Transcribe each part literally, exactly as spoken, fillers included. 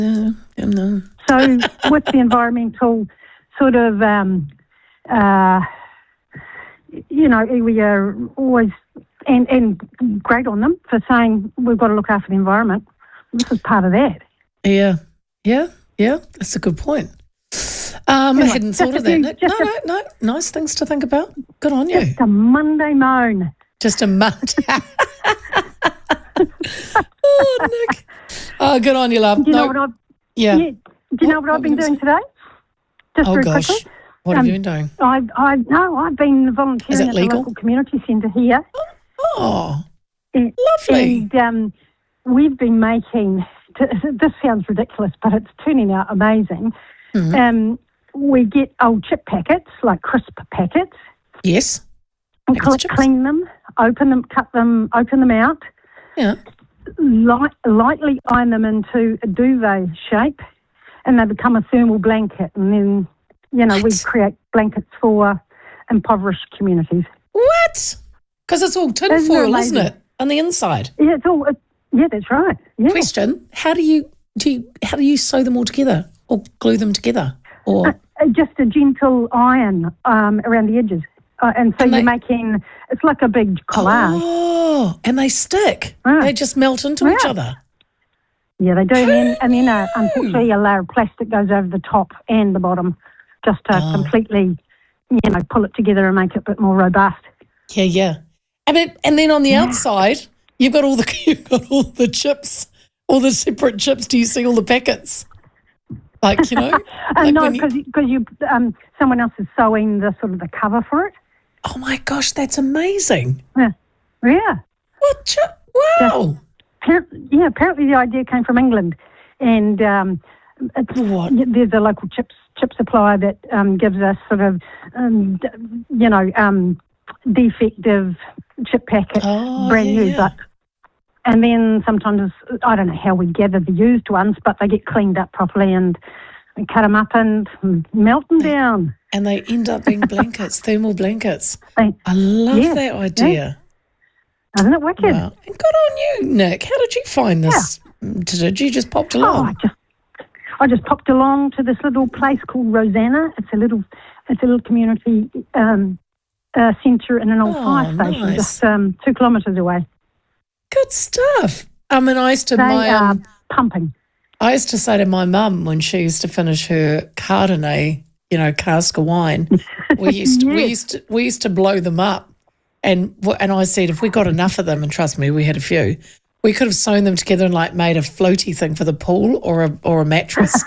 No, no. So with the environmental sort of, um, uh, you know, we are always, and, and great on them for saying we've got to look after the environment. This is part of that. Yeah, yeah, yeah. That's a good point. Um, anyway, I hadn't thought of that, few, Nick. No, a, no, no. Nice things to think about. Good on you. Just a Monday moan. Just a Monday. Oh, Nick. Oh, good on you, love. Do you no. know what I've, yeah. yeah. Do you know what, what I've been doing say? today? Just oh, very gosh. quickly. What um, have you been doing? I, I, no, I've been volunteering at legal? the local community centre here. Oh, and, lovely. And um, we've been making, this sounds ridiculous, but it's turning out amazing. Mm-hmm. Um, we get old chip packets, like crisp packets. Yes. And cl- clean them, open them, cut them, open them out. Yeah. Light, lightly iron them into a duvet shape, and they become a thermal blanket. And then, you know, what? we create blankets for impoverished communities. What? Because it's all tin isn't foil, it isn't it, on the inside? Yeah, it's all. It, yeah, that's right. Yeah. Question: How do you do? You, how do you sew them all together or glue them together? Or uh, just a gentle iron um, around the edges. Uh, and so and you're they, making, it's like a big collage. Oh, and they stick. Oh. They just melt into yeah. each other. Yeah, they do. And then, and then uh, unfortunately, a layer of plastic goes over the top and the bottom just to oh. completely, you know, pull it together and make it a bit more robust. Yeah, yeah. And, it, and then on the yeah. outside, you've got all the you've got all the chips, all the separate chips. Do you see all the packets? Like, you know? uh, like no, because you, you, um, someone else is sewing the sort of the cover for it. Oh, my gosh, that's amazing. Yeah. Yeah. What? Ch- wow. Yeah. yeah, apparently the idea came from England. And um, it's, what? there's a local chips, chip supplier that um, gives us sort of, um, you know, um, defective chip packets, oh, brand yeah, new. yeah. But, and then sometimes, I don't know how we gather the used ones, but they get cleaned up properly and we cut them up and melt them down. And they end up being blankets, thermal blankets. They, I love yeah, that idea. Yeah. Isn't it wicked? Wow. And good on you, Nick. How did you find this? Yeah. Did you just popped along? Oh, I just, I just popped along to this little place called Rosanna. It's a little, it's a little community um, uh, centre in an old oh, fire station, nice. just um, two kilometres away. Good stuff. I mean, I used to they my are um, pumping. I used to say to my mum when she used to finish her Chardonnay, you know, cask of wine, we used to, yes. we used to, we used to blow them up, and and I said if we got enough of them, and trust me, we had a few, we could have sewn them together and like made a floaty thing for the pool or a or a mattress.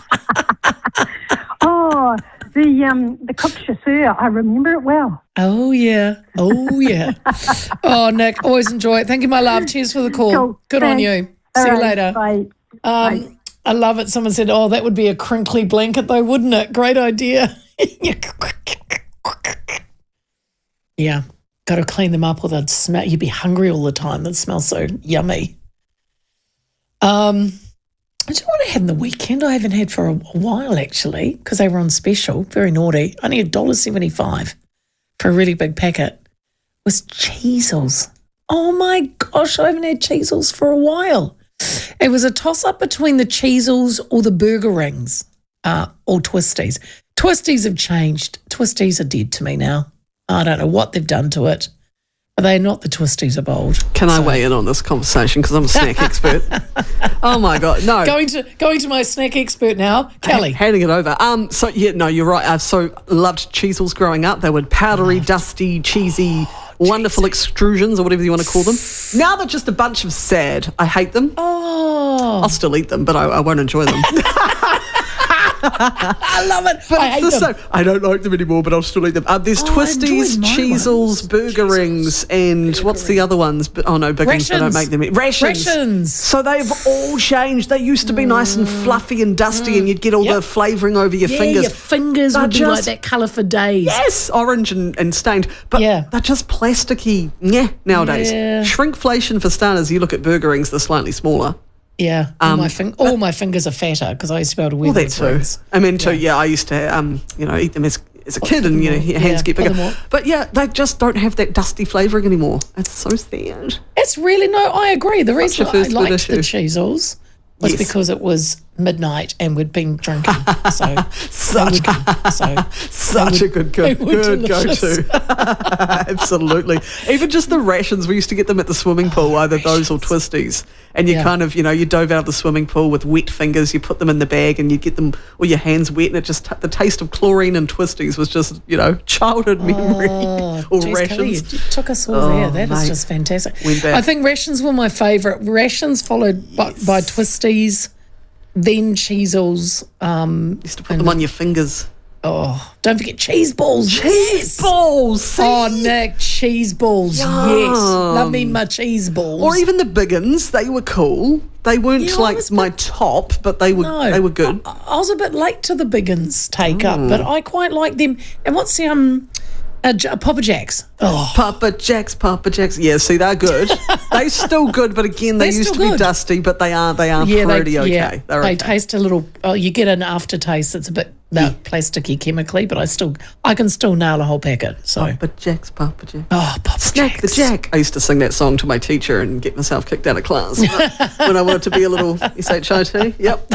oh, the um the coq chasseur, I remember it well. Oh yeah, oh yeah. Oh Nick, always enjoy it. Thank you, my love. Cheers for the call. Cool. Good Thanks. on you. All See right. you later. Bye. Um, Bye. I love it. Someone said, oh, that would be a crinkly blanket though, wouldn't it? Great idea. Yeah. Got to clean them up or they'd smell. You'd be hungry all the time. They'd smell so yummy. Um, I don't know what I had in the weekend. I haven't had for a while, actually, because they were on special. Very naughty. Only one dollar seventy-five for a really big packet. It was Cheezels. Oh, my gosh, I haven't had Cheezels for a while. It was a toss-up between the Cheezels or the Burger Rings uh, or Twisties. Twisties have changed. Twisties are dead to me now. I don't know what they've done to it. But they're not the Twisties of old. Can so. I weigh in on this conversation because I'm a snack expert? Oh, my God, no. Going to going to my snack expert now, Kelly. H- handing it over. Um, so, yeah, no, you're right. I've so loved Cheezels growing up. They were powdery, loved. dusty, cheesy, oh, wonderful cheesy. extrusions or whatever you want to call them. Now they're just a bunch of sad. I hate them. Oh. I'll still eat them, but I, I won't enjoy them. I love it. But I it's hate the them. same. I don't like them anymore, but I'll still eat them. Uh, there's oh, Twisties, Cheezels, Burger Rings, and Burger what's the other ones? Oh, no, Big Rings, they don't make them. Rations. Rations. So they've all changed. They used to be mm. nice and fluffy and dusty, mm. and you'd get all yep. the flavouring over your yeah, fingers. your fingers they're would be just, like that colour for days. Yes, orange and, and stained. But yeah. they're just plasticky yeah, nowadays. Yeah. Shrinkflation for starters. You look at Burger Rings, they're slightly smaller. Yeah, all, um, my, fing- all my fingers are fatter because I used to be able to wear well, those that too. rings. I mean, too, yeah. yeah, I used to, um, you know, eat them as as a kid, and you know, your hands yeah, get bigger. But yeah, they just don't have that dusty flavouring anymore. It's so sad. It's really no. I agree. The Such reason I liked issue. the Cheezels was yes. because it was midnight and we'd been drinking. So Such, would, so such a good, they good, were good delicious. go-to. Absolutely. Even just the rations, we used to get them at the swimming pool, either those or twisties. And you Yeah. kind of, you know, you dove out of the swimming pool with wet fingers, you put them in the bag and you get them, or your hands wet, and it just, the taste of chlorine and twisties was just, you know, childhood memory. Oh, or geez, rations. Kelly, you took us all Oh, there. That is mate. just fantastic. Went back. I think rations were my favourite. Rations followed by, by twisties, then Cheezels. Um, Used to put them on your fingers. oh, don't forget cheese balls. Cheese balls. See? Oh, Nick, cheese balls. Yes. Love me my cheese balls. Or even the big uns, they were cool. They weren't Yeah, I like was my bit- top, but they were No. they were good. I, I was a bit late to the big uns take up, but I quite like them. And what's the um, uh, J- Papa Jacks? Oh, Papa Jacks, Papa Jacks. Yeah, see, they're good. They're still good, but again, they They're used to still be good. dusty, but they are they are yeah, pretty they, okay. yeah, They're they okay. taste a little. Oh, you get an aftertaste that's a bit uh, plasticky chemically, but I still, I can still nail a whole packet. So, Papa Jacks, Papa Jacks. oh, Papa Snack the Jacks. Jack. I used to sing that song to my teacher and get myself kicked out of class when I wanted to be a little S H I T. Yep.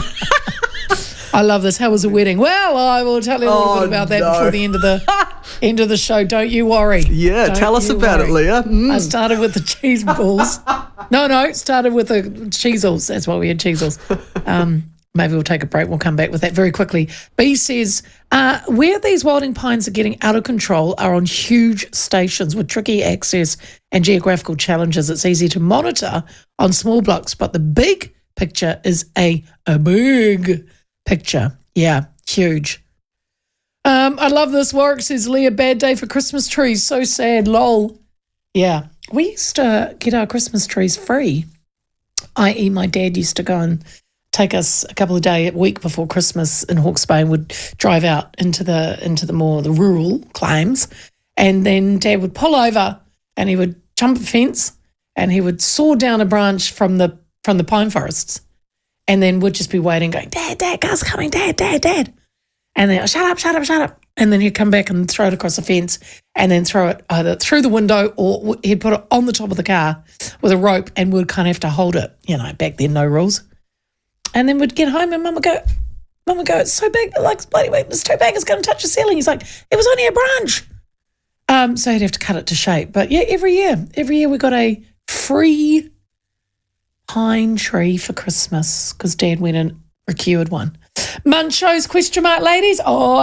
I love this. How was the wedding? Well, I will tell you a little Oh, bit about that no. before the end of the end of the show. Don't you worry. Yeah, Don't tell us you about worry. it, Leah. Mm. I started with the cheese balls. No, no, started with the cheezels. That's why we had cheezels. Um, maybe we'll take a break. We'll come back with that very quickly. B says, uh, where these wilding pines are getting out of control are on huge stations with tricky access and geographical challenges. It's easy to monitor on small blocks, but the big picture is a, a big picture. Yeah, huge. Um, I love this. Warwick says, Leah, bad day for Christmas trees. So sad, lol. Yeah, we used to get our Christmas trees free, that is my dad used to go and take us a couple of days, a week before Christmas in Hawke's Bay, and would drive out into the into the more the rural claims, and then Dad would pull over and he would jump a fence and he would saw down a branch from the from the pine forests, and then would just be waiting, going, Dad, Dad, car's coming, Dad, Dad, Dad. And then, shut up, shut up, shut up. And then he'd come back and throw it across the fence and then throw it either through the window or he'd put it on the top of the car with a rope and we'd kind of have to hold it. You know, back then, no rules. And then we'd get home and Mum would go, Mum would go, it's so big, like, bloody wait, it's too big, it's going to touch the ceiling. He's like, it was only a branch. Um, so he'd have to cut it to shape. But yeah, every year, every year we got a free pine tree for Christmas because Dad went and procured one. Munchos, question mark, ladies? Oh,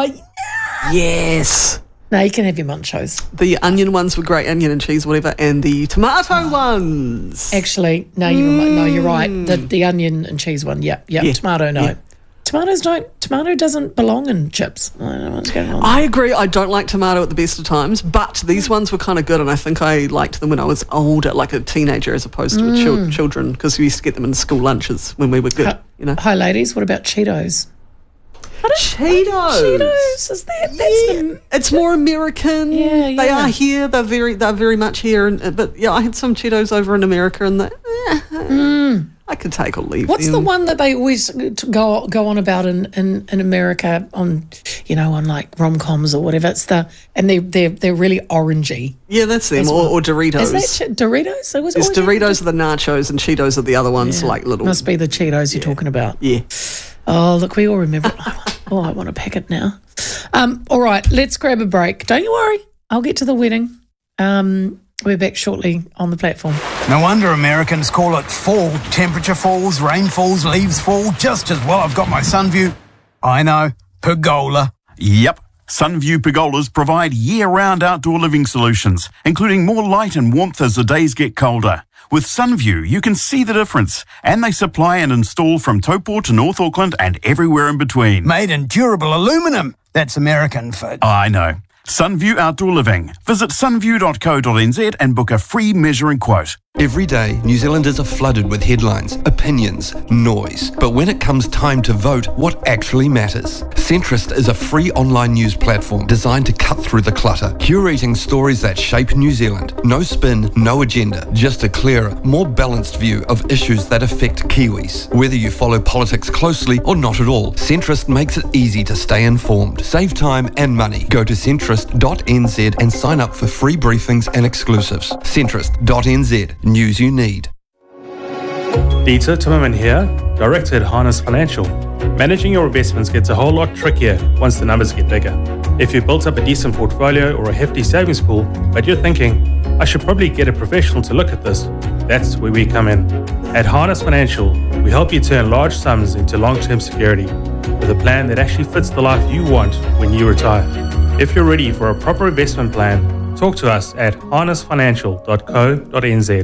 Yes. no, you can have your munchos. The onion ones were great, onion and cheese, whatever, and the tomato ones. Actually, no, you mm. no, you're right. The the onion and cheese one, yeah, yeah. Yeah, Tomato, no. yeah. Tomatoes don't. Tomato doesn't belong in chips. I don't know what's going on. I agree. I don't like tomato at the best of times, but these ones were kind of good, and I think I liked them when I was older, like a teenager, as opposed to with chil- children, because we used to get them in school lunches when we were good. Hi, you know, hi, ladies. What about Cheetos? Cheetos. Cheetos is that? That's Yeah, the, it's more American. Yeah, They yeah. are here. They're very, they're very much here. And, but yeah, I had some Cheetos over in America, and they, eh, I could take or leave what's them. the one that they always go go on about in, in, in America on, you know, on like rom coms or whatever? It's the and they they they're really orangey. Yeah, that's them. As Or, well. or Doritos. Is that Che- Doritos? It was It's always- Doritos are the nachos, and Cheetos are the other ones, Yeah. like little. Must be the Cheetos you're talking about. Yeah. Oh, look, we all remember. Oh, I want a packet now. Um, all right, let's grab a break. Don't you worry. I'll get to the wedding. Um, we're back shortly on the platform. No wonder Americans call it fall. Temperature falls, rain falls, leaves fall, just as well I've got my Sunview. I know, pergola. Yep. Sunview pergolas provide year-round outdoor living solutions, including more light and warmth as the days get colder. With Sunview, you can see the difference, and they supply and install from Taupo to North Auckland and everywhere in between. Made in durable aluminum. That's American for... I know. Sunview Outdoor Living. Visit sunview dot co dot n z and book a free measuring quote. Every day, New Zealanders are flooded with headlines, opinions, noise. But when it comes time to vote, what actually matters? Centrist is a free online news platform designed to cut through the clutter, curating stories that shape New Zealand. No spin, no agenda, just a clearer, more balanced view of issues that affect Kiwis. Whether you follow politics closely or not at all, Centrist makes it easy to stay informed. Save time and money. Go to centrist dot n z and sign up for free briefings and exclusives. centrist dot n z. News you need. Dieter Timmerman here, Director at Harness Financial. Managing your investments gets a whole lot trickier once the numbers get bigger. If you've built up a decent portfolio or a hefty savings pool, but you're thinking, I should probably get a professional to look at this, that's where we come in. At Harness Financial, we help you turn large sums into long-term security with a plan that actually fits the life you want when you retire. If you're ready for a proper investment plan, talk to us at harness financial dot co dot n z.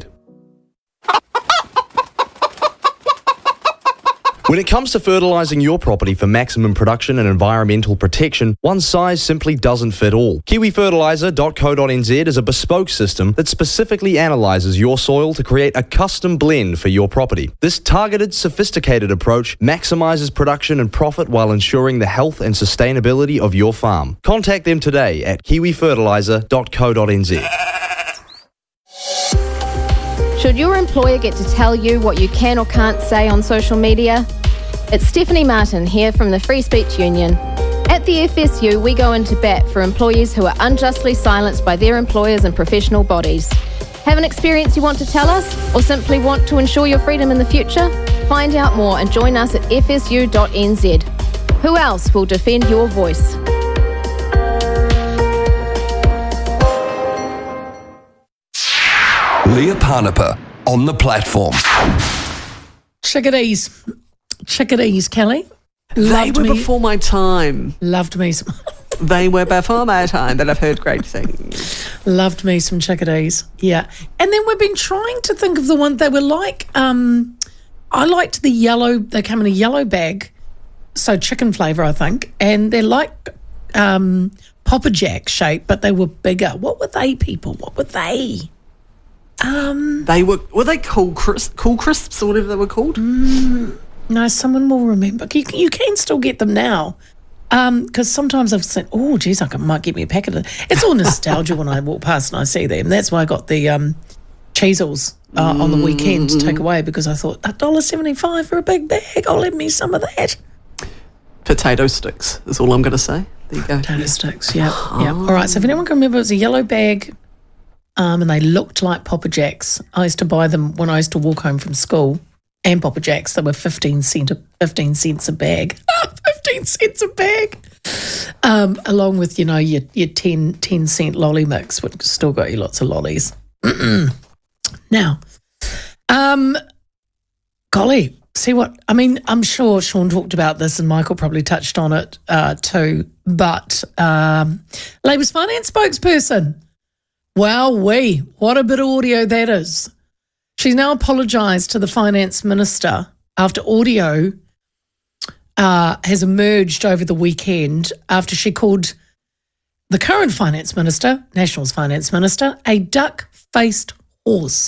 When it comes to fertilising your property for maximum production and environmental protection, one size simply doesn't fit all. kiwi fertiliser dot co dot n z is a bespoke system that specifically analyses your soil to create a custom blend for your property. This targeted, sophisticated approach maximises production and profit while ensuring the health and sustainability of your farm. Contact them today at kiwi fertiliser dot co dot n z. Should your employer get to tell you what you can or can't say on social media? It's Stephanie Martin here from the Free Speech Union. At the F S U, we go into bat for employees who are unjustly silenced by their employers and professional bodies. Have an experience you want to tell us, or simply want to ensure your freedom in the future? Find out more and join us at f s u dot n z. Who else will defend your voice? Leah Parnapa on the platform. Chickadees. Chickadees, Kelly. They Loved were me. before my time. Loved me some, They were before my time, but I've heard great things. loved me some chickadees. Yeah. And then we've been trying to think of the one they were like, um, I liked the yellow, they come in a yellow bag, so chicken flavour, I think, and they're like um, Papa Jack shape, but they were bigger. What were they, people? What were they? Um, They were, were they cool crisp, cool crisps or whatever they were called? Mm, no, someone will remember. You, you can still get them now. Because um, sometimes I've said, oh, geez, I can, might get me a packet of it. It's all nostalgia when I walk past and I see them. That's why I got the um, Cheezels uh, on the weekend to take away, because I thought, one dollar seventy-five for a big bag. I'll let me some of that. Potato sticks is all I'm going to say. There you go. Potato sticks, yeah. yeah. All right, so if anyone can remember, it was a yellow bag um, and they looked like Papa Jacks. I used to buy them when I used to walk home from school, and Papa Jacks. They were fifteen cent a, fifteen cents a bag. fifteen cents a bag. Um, along with, you know, your, your ten, ten cent lolly mix, which still got you lots of lollies. Now, um, golly, see what, I mean, I'm sure Sean talked about this and Michael probably touched on it uh, too, but um, Labour's finance spokesperson, wow-wee, what a bit of audio that is. She's now apologised to the finance minister after audio uh, has emerged over the weekend after she called the current finance minister, National's finance minister, a duck-faced horse.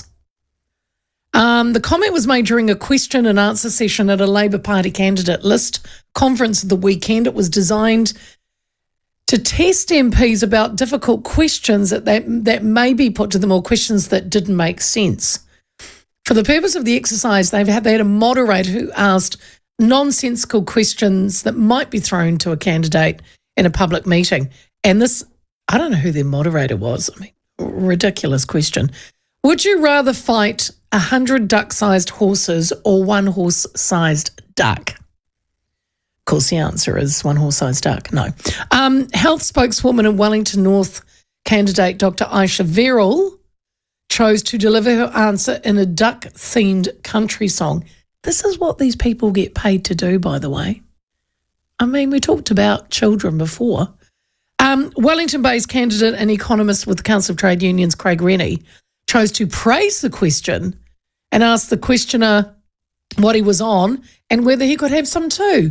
Um, the comment was made during a question and answer session at a Labour Party candidate list conference of the weekend. It was designed to test M Ps about difficult questions that, that, that may be put to them, or questions that didn't make sense. For the purpose of the exercise, they've had, they had a moderator who asked nonsensical questions that might be thrown to a candidate in a public meeting. And this, I don't know who their moderator was. I mean, ridiculous question. Would you rather fight a hundred duck-sized horses or one horse-sized duck? Of course, the answer is one horse-sized duck. No. Um, health spokeswoman in Wellington North candidate Doctor Aisha Verrill chose to deliver her answer in a duck-themed country song. This is what these people get paid to do, by the way. I mean, we talked about children before. Um, Wellington-based candidate and economist with the Council of Trade Unions, Craig Rennie, chose to praise the question and ask the questioner what he was on and whether he could have some too.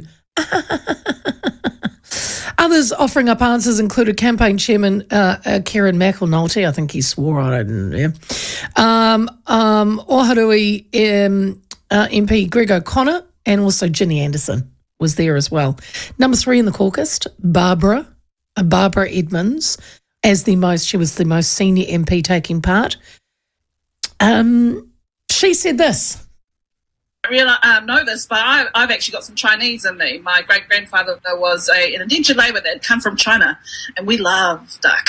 Others offering up answers included campaign chairman uh, uh, Kieran McEnulty. I think he swore on it. And, yeah. um, um, Oharui um, uh, M P Greg O'Connor, and also Ginny Anderson was there as well. Number three in the caucus, Barbara, uh, Barbara Edmonds, as the most, she was the most senior M P taking part. Um, she said this. I really um, know this, but I, I've actually got some Chinese in me. My great-grandfather was a, an indentured labour that had come from China, and we love duck.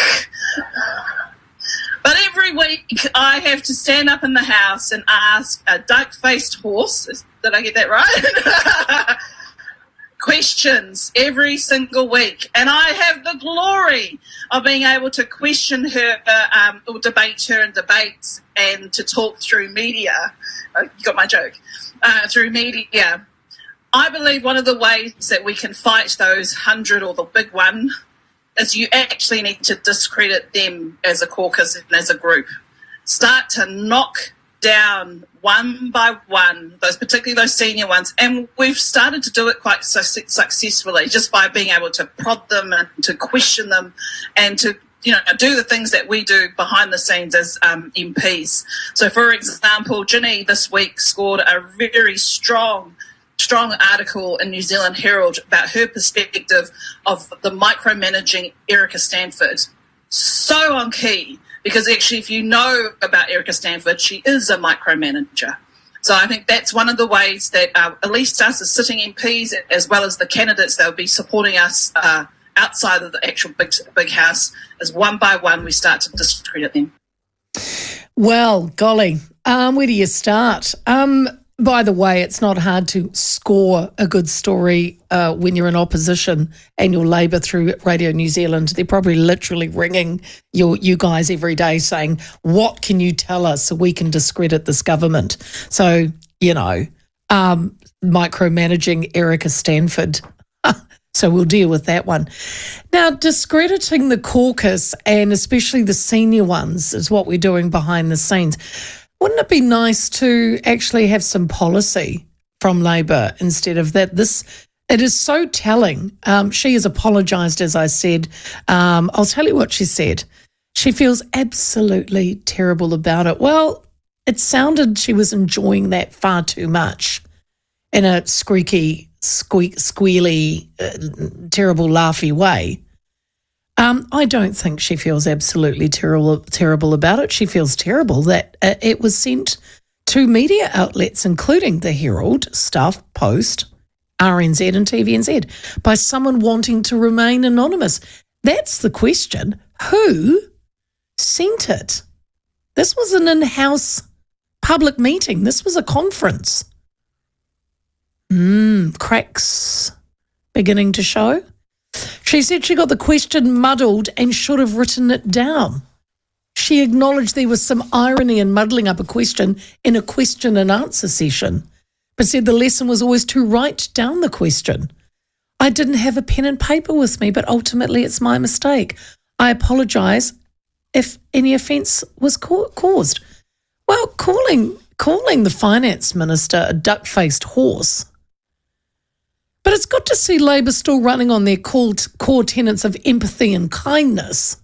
But every week I have to stand up in the house and ask a duck-faced horse, did I get that right? questions every single week, and I have the glory of being able to question her um, or debate her in debates and to talk through media. Oh, you got my joke. Uh, through media. I believe one of the ways that we can fight those hundred or the big one is you actually need to discredit them as a caucus and as a group. Start to knock down one by one, those particularly those senior ones, and we've started to do it quite su- successfully just by being able to prod them and to question them and to, you know, do the things that we do behind the scenes as um, M Ps. So, for example, Ginny this week scored a very strong strong article in New Zealand Herald about her perspective of the micromanaging Erica Stanford. So on key, because actually if you know about Erica Stanford, she is a micromanager. So I think that's one of the ways that uh, at least us as sitting M Ps, as well as the candidates that will be supporting us uh, outside of the actual big, big house, is one by one we start to discredit them. Well, golly, um, where do you start? Um, by the way, it's not hard to score a good story uh, when you're in opposition and you're Labour through Radio New Zealand. They're probably literally ringing your, you guys every day saying, what can you tell us so we can discredit this government? So, you know, um, micromanaging Erica Stanford. So we'll deal with that one. Now, discrediting the caucus and especially the senior ones is what we're doing behind the scenes. Wouldn't it be nice to actually have some policy from Labour instead of that? This, it is so telling. Um, she has apologised, as I said. Um, I'll tell you what she said. She feels absolutely terrible about it. Well, it sounded she was enjoying that far too much in a squeaky, squeak, squealy, uh, terrible, laughy way. Um, I don't think she feels absolutely terrible, terrible about it. She feels terrible that uh, it was sent to media outlets, including the Herald, Stuff, Post, R N Z and T V N Z, by someone wanting to remain anonymous. That's the question. Who sent it? This was an in-house public meeting. This was a conference. Mm, cracks beginning to show. She said she got the question muddled and should have written it down. She acknowledged there was some irony in muddling up a question in a question and answer session, but said the lesson was always to write down the question. I didn't have a pen and paper with me, but ultimately it's my mistake. I apologise if any offence was ca- caused. Well, calling calling the finance minister a duck-faced horse. But it's good to see Labour still running on their core, core tenets of empathy and kindness.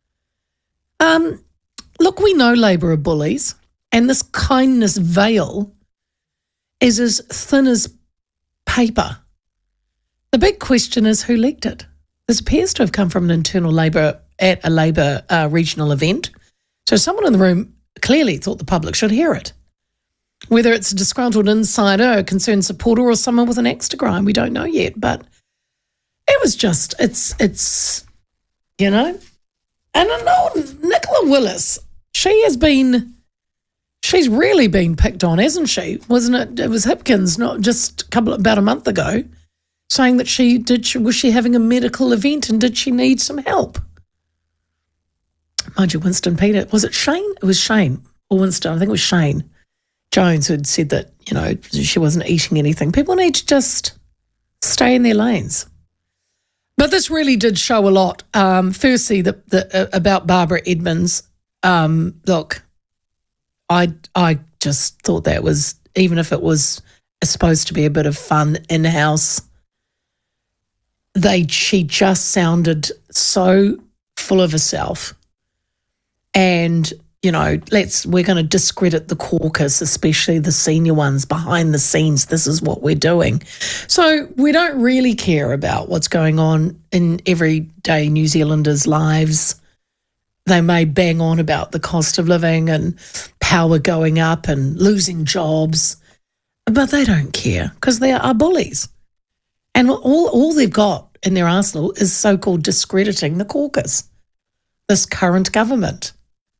Um, look, we know Labour are bullies, and this kindness veil is as thin as paper. The big question is who leaked it. This appears to have come from an internal Labour at a Labour uh, regional event. So someone in the room clearly thought the public should hear it. Whether it's a disgruntled insider, a concerned supporter, or someone with an axe to grind, we don't know yet. But it was just, it's, it's, you know. And I know Nicola Willis, she has been, she's really been picked on, hasn't she? Wasn't it? It was Hipkins, not just a couple, about a month ago, saying that she did, she, was she having a medical event and did she need some help? Mind you, Winston Peter, was it Shane? It was Shane or Winston, I think it was Shane Jones who had said that, you know, she wasn't eating anything. People need to just stay in their lanes. But this really did show a lot. Um, firstly, the, the, uh, about Barbara Edmonds. Um, look, I I just thought that was, even if it was supposed to be a bit of fun in-house, they she just sounded so full of herself. And you know, let's, we're going to discredit the caucus, especially the senior ones behind the scenes. This is what we're doing. So we don't really care about what's going on in everyday New Zealanders' lives. They may bang on about the cost of living and power going up and losing jobs, but they don't care because they are bullies. And all, all they've got in their arsenal is so-called discrediting the caucus, this current government.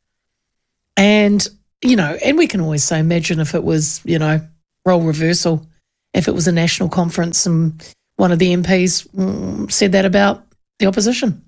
And, you know, and we can always say, imagine if it was, you know, role reversal, if it was a national conference and one of the M Ps mm, said that about the opposition.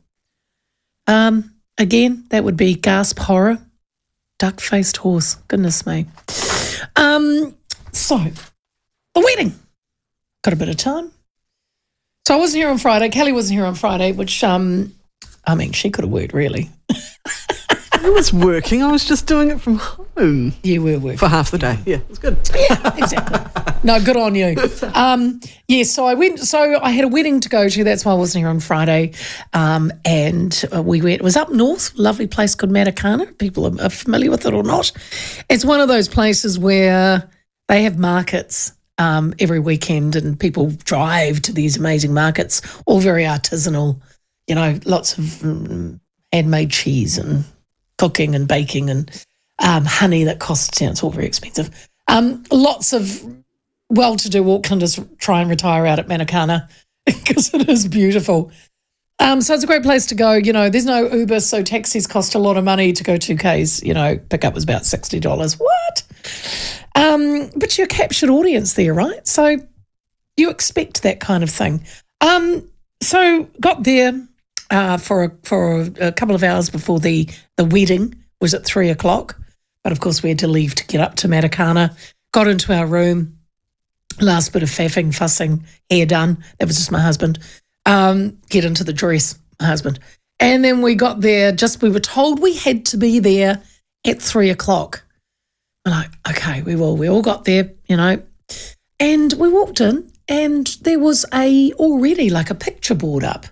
Um, again, that would be gasp horror, duck-faced horse. Goodness me. Um, so, the wedding. Got a bit of time. So I wasn't here on Friday. Kelly wasn't here on Friday, which, um, I mean, she could have worked, really. I was working. I was just doing it from home. You were working. For half the day. Yeah, it was good. Yeah, exactly. No, good on you. Um, yeah, so I went, so I had a wedding to go to. That's why I wasn't here on Friday. Um, and uh, we went, it was up north, lovely place called Matakana. People are, are familiar with it or not. It's one of those places where they have markets um, every weekend and people drive to these amazing markets, all very artisanal, you know, lots of um, handmade cheese and cooking and baking and um, honey that costs, you know, it's all very expensive. Um, lots of well-to-do Aucklanders try and retire out at Matakana because it is beautiful. Um, so it's a great place to go. You know, there's no Uber, so taxis cost a lot of money to go two Ks. You know, pickup was about sixty dollars. What? Um, but you're a captured audience there, right? So you expect that kind of thing. Um, so got there uh, for a, for a, a couple of hours before the, the wedding was at three o'clock. But, of course, we had to leave to get up to Matakana. Got into our room. Last bit of faffing, fussing, hair done. That was just my husband. Um, get into the dress, my husband. And then we got there, just we were told we had to be there at three o'clock. We're like, okay, we will. We all got there, you know. And we walked in and there was a already like a picture board up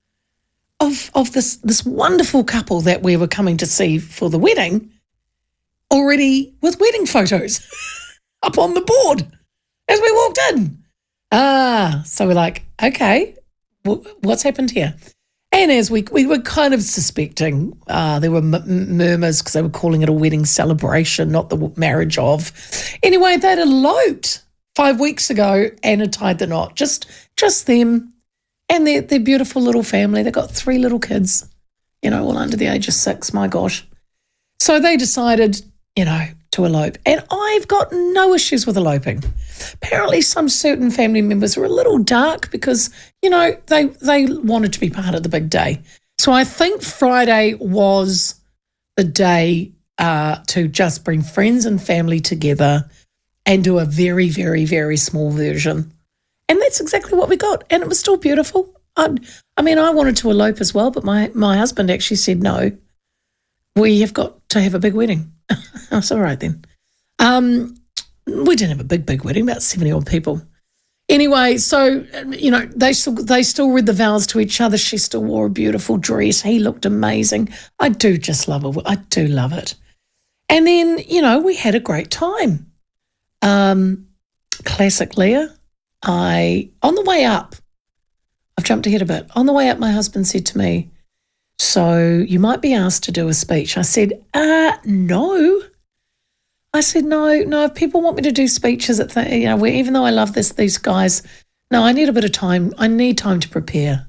of of this this wonderful couple that we were coming to see for the wedding, already with wedding photos up on the board as we walked in. Ah, so we're like, okay, w- what's happened here? And as we we were kind of suspecting, uh, there were m- murmurs because they were calling it a wedding celebration, not the marriage of. Anyway, they'd eloped five weeks ago and had tied the knot. Just just them and their, their beautiful little family. They've got three little kids, you know, all under the age of six, my gosh. So they decided, you know, to elope. And I've got no issues with eloping. Apparently some certain family members were a little dark because, you know, they they wanted to be part of the big day. So I think Friday was the day uh, to just bring friends and family together and do a very, very, very small version. And that's exactly what we got. And it was still beautiful. I, I mean, I wanted to elope as well, but my, my husband actually said, no, we have got to have a big wedding. That's all right then. Um, we didn't have a big, big wedding, about seventy odd people. Anyway, so, you know, they still they still read the vows to each other. She still wore a beautiful dress. He looked amazing. I do just love it. I do love it. And then, you know, we had a great time. Um, classic Leah. I, on the way up, I've jumped ahead a bit. On the way up, my husband said to me, so you might be asked to do a speech. I said, uh, no. I said, no, no, if people want me to do speeches, at the, you know, where, even though I love this, these guys, no, I need a bit of time. I need time to prepare.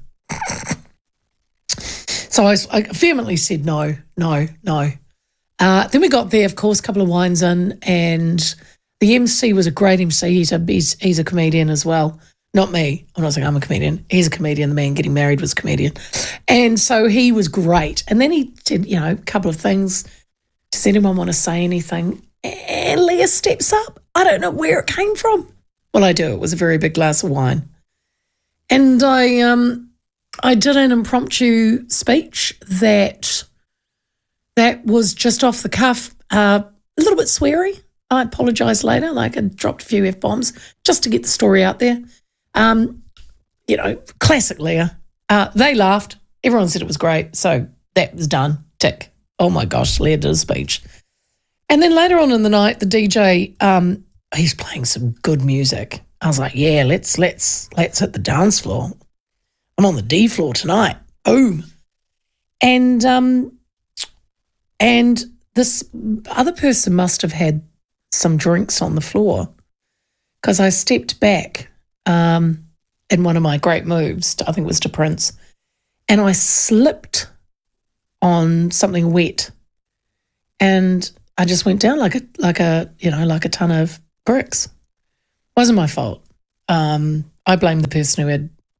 So I, I vehemently said, no, no, no. Uh, then we got there, of course, a couple of wines in, and the M C was a great M C. He's a, he's, he's a comedian as well. Not me. I'm not saying I'm a comedian. He's a comedian. The man getting married was a comedian. And so he was great. And then he did, you know, a couple of things. Does anyone want to say anything? And Leah steps up. I don't know where it came from. Well, I do. It was a very big glass of wine. And I um I did an impromptu speech that that was just off the cuff, uh, a little bit sweary. I apologise later, like I dropped a few F-bombs just to get the story out there. Um, you know, classic Leah. Uh, they laughed. Everyone said it was great. So that was done. Tick. Oh, my gosh, Leah did a speech. And then later on in the night, the D J, um, he's playing some good music. I was like, yeah, let's let's let's hit the dance floor. I'm on the D floor tonight. Boom. And um, and this other person must have had some drinks on the floor because I stepped back um, in one of my great moves, I think it was to Prince, and I slipped on something wet, and I just went down like a like a you know like a ton of bricks. It wasn't my fault. Um, I blame the person who had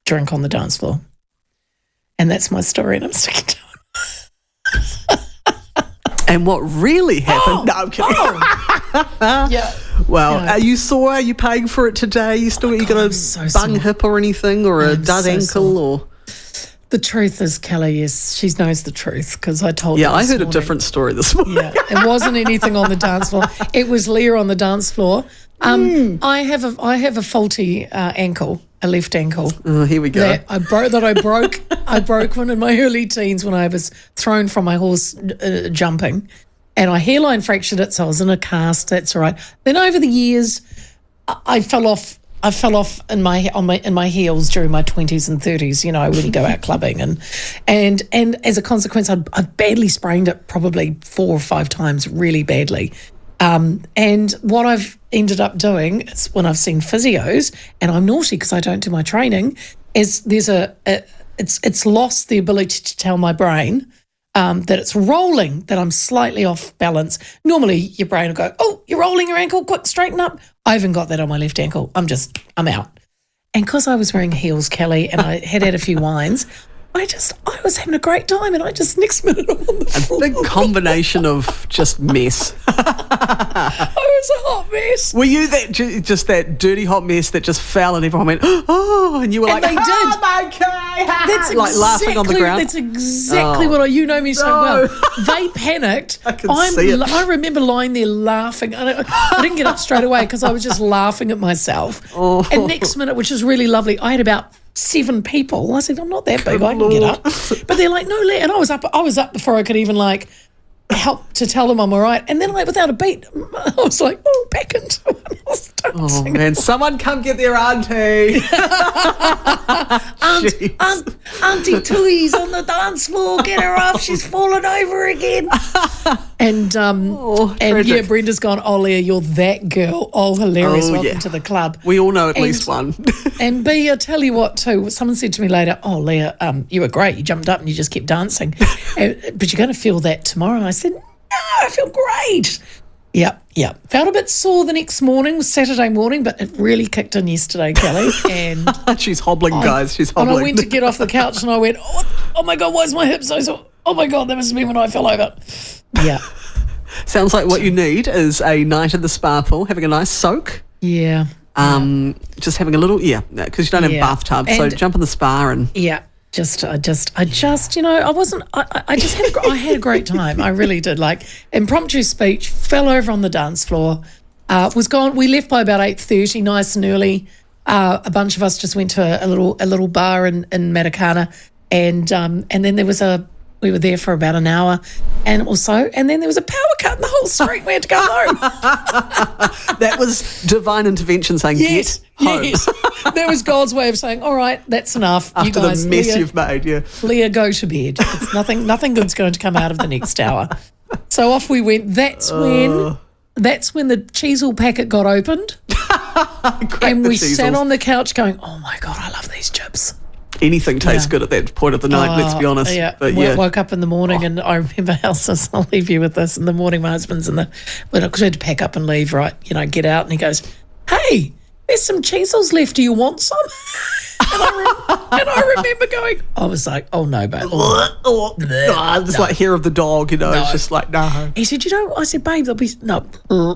drink on the dance floor. And that's my story, and I'm sticking to it. And what really happened? Oh, no, I'm kidding. Oh. Yeah. Well, Yeah. are you sore? Are you paying for it today? You still Oh, you God, got a I'm so bung sore. hip or anything, or a I'm dud so ankle, sore. or The truth is, Kelly, yes, she knows the truth because I told yeah, her I this heard a morning. different story this morning. Yeah, it wasn't anything on the dance floor. It was Leah on the dance floor. Um, Mm. I have a I have a faulty uh, ankle, a left ankle. Oh, here we go. That I broke. That I broke. I broke one in my early teens when I was thrown from my horse uh, jumping, and I hairline fractured it. So I was in a cast. That's all right. Then over the years, I, I fell off. I fell off in my on my in my heels during my twenties and thirties. You know, when you go out clubbing, and and and as a consequence, I I badly sprained it probably four or five times, really badly. Um, and what I've ended up doing is when I've seen physios, and I'm naughty because I don't do my training, is there's a, a it's it's lost the ability to tell my brain um, that it's rolling, that I'm slightly off balance. Normally, your brain will go, "Oh, you're rolling your ankle, quick, straighten up." I haven't got that on my left ankle. I'm just, I'm out. And because I was wearing heels, Kelly, and I had had a few wines, I just, I was having a great time, and I just next minute I'm on the floor. Big combination of just mess. I was a hot mess. Were you that ju- just that dirty hot mess that just fell and everyone went, oh, and you were And like, they did. oh, my God. That's like laughing on the exactly- ground? That's exactly Oh. what I, you know me so No. well. They panicked. I can I'm, see it. I remember lying there laughing. I, don't- I didn't get up straight away because I was just laughing at myself. Oh. And next minute, which is really lovely, I had about seven people. I said, I'm not that big. I can get up. But they're like, no, Leah. And I was up. I was up before I could even like help to tell them I'm all right. And then like without a beat, I was like, oh, back into it. I was Oh, dancing. man, someone come get their auntie. Aunt, Jeez. Aunt, Auntie Tooey's on the dance floor. Get her off. She's fallen over again. And um, Oh, and tragic. yeah, Brenda's gone, oh, Leah, you're that girl. Oh, hilarious. Oh, Welcome yeah. to the club. We all know at And- least one. And B, I tell you what, too, someone said to me later, oh, Leah, um, you were great. You jumped up and you just kept dancing. And, but you're going to feel that tomorrow. I said, no, I feel great. Yeah, yeah. Felt a bit sore the next morning, was Saturday morning, but it really kicked in yesterday, Kelly. And She's hobbling, guys. She's and hobbling. I went to get off the couch and I went, oh, oh my God, why is my hip so sore? Oh my God, that must have been when I fell over. Yeah, Sounds like what you need is a night at the spa pool, having a nice soak. yeah, Um, just having a little, yeah, because you don't have Yeah. bathtub, so And- jump in the spa and yeah. Just, I just, I just, you know, I wasn't, I, I- I just had, a, gr- I had a great time. I really did. Like, impromptu speech, fell over on the dance floor, uh, was gone. We left by about eight thirty, nice and early. Uh, a bunch of us just went to a, a little, a little bar in, in Matakana, and um, and then there was a, we were there for about an hour, and also, and then there was a power cut in the whole street. We had to go home. that was divine intervention saying, Yes, get home. yes. That was God's way of saying, all right, that's enough. After you guys, the mess Leah, you've made, yeah. Leah, go to bed. It's nothing, nothing good's going to come out of the next hour. So off we went. That's when, that's when the Cheezle packet got opened, and the we sat Cheezels. on the couch going, "Oh my God, I love these chips." Anything tastes Yeah. good at that point of the night, let's be Oh, honest. Yeah. But Wo- yeah. Woke up in the morning and I remember how, I'll leave you with this. In the morning, my husband's in the, when I had to pack up and leave, right, you know, get out, and he goes, hey, there's some Cheezels left. Do you want some? and, I re- and I remember going, I was like, oh no, babe. Oh, oh, nah, it's like hair of the dog, you know, No. it's just like, no. He said, you know, I said, babe, there'll be, no.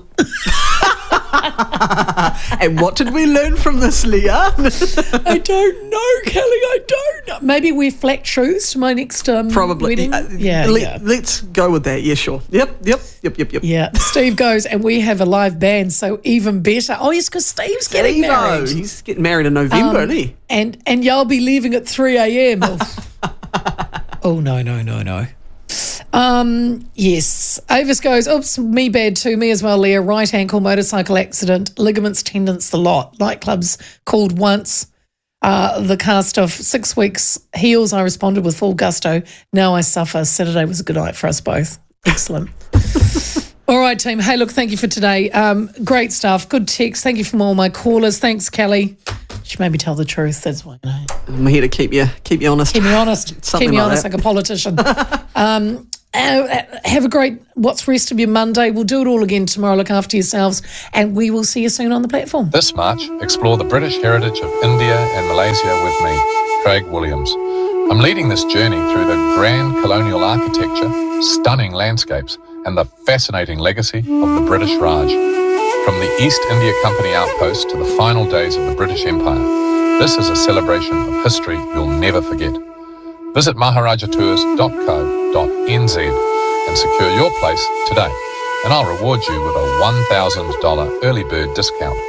And what did we learn from this, Leah? I don't know, Kelly. I don't know. Maybe wear flat shoes to my next um, Probably. wedding. Uh, yeah, let, yeah. Let's go with that. Yeah, sure. Yep, yep, yep, yep, yep. Yeah. Steve goes, and we have a live band, so even better. Oh, yes, because Steve's getting Steve-o, married. he's getting married in November, Um, isn't he? And and y'all be leaving at three a.m. Oh. Oh, no, no, no, no. Um, yes. Avis goes, oops, me bad too. Me as well, Leah. Right ankle, motorcycle accident, ligaments, tendons, the lot. Nightclubs called once. Uh, the cast of six weeks heals. I responded with full gusto. Now I suffer. Saturday was a good night for us both. Excellent. All right, team. Hey, look, thank you for today. Um, great stuff. Good text. Thank you from all my callers. Thanks, Kelly. She made me tell the truth. That's why, you know. I'm here to keep you keep you honest. Keep me honest. Something Keep me like honest that. like a politician. um, Uh, have a great what's rest of your Monday. We'll do it all again tomorrow. Look after yourselves, and we will see you soon on the platform. This March, explore the British heritage of India and Malaysia with me, Craig Williams. I'm leading this journey through the grand colonial architecture, stunning landscapes, and the fascinating legacy of the British Raj. From the East India Company outpost to the final days of the British Empire, this is a celebration of history you'll never forget. Visit maharaja tours dot co dot n z and secure your place today, and I'll reward you with a one thousand dollars early bird discount.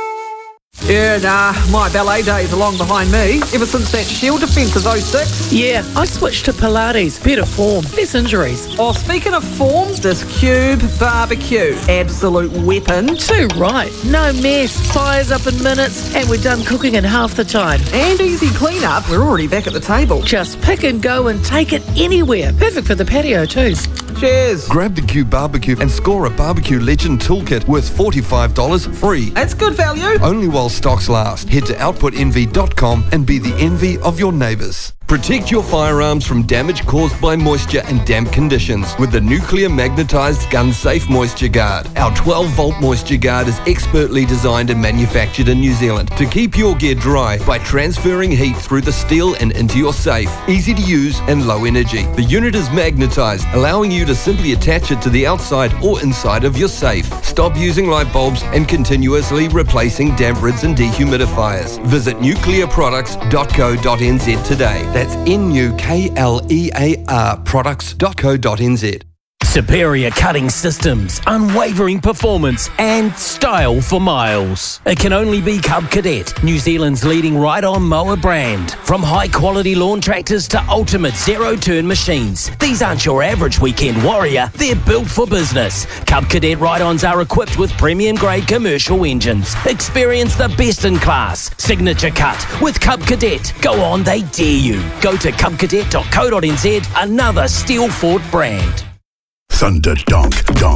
Yeah, nah, my ballet days are long behind me. Ever since that Shield defence of oh six. Yeah, I switched to Pilates. Better form, less injuries. Oh, speaking of form, this Cube barbecue. Absolute weapon. Too right. No mess. Fires up in minutes, and we're done cooking in half the time. And easy clean-up. We're already back at the table. Just pick and go and take it anywhere. Perfect for the patio too. Cheers. Grab the Cube barbecue and score a Barbecue Legend toolkit worth forty-five dollars free. That's good value. Only while stocks last. Head to output envy dot com and be the envy of your neighbours. Protect your firearms from damage caused by moisture and damp conditions with the nuclear magnetized gun safe Moisture Guard. Our twelve volt Moisture Guard is expertly designed and manufactured in New Zealand to keep your gear dry by transferring heat through the steel and into your safe. Easy to use and low energy. The unit is magnetized, allowing you to simply attach it to the outside or inside of your safe. Stop using light bulbs and continuously replacing damp rids and dehumidifiers. Visit nuclear products dot co dot n z today. That's N U K L E A R products dot co dot n z. Superior cutting systems, unwavering performance and style for miles. It can only be Cub Cadet, New Zealand's leading ride-on mower brand. From high-quality lawn tractors to ultimate zero-turn machines, these aren't your average weekend warrior, they're built for business. Cub Cadet ride-ons are equipped with premium-grade commercial engines. Experience the best-in-class signature cut with Cub Cadet. Go on, they dare you. Go to cub cadet dot co dot n z, another steel-fought brand. Thunder Donk Donk.